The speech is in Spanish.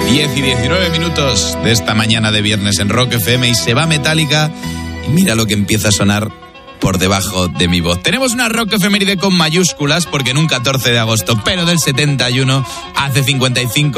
10 y 19 minutos de esta mañana de viernes en Rock FM y se va Metallica y mira lo que empieza a sonar por debajo de mi voz. Tenemos una Rock efeméride con mayúsculas porque en un 14 de agosto, pero del 71, hace 55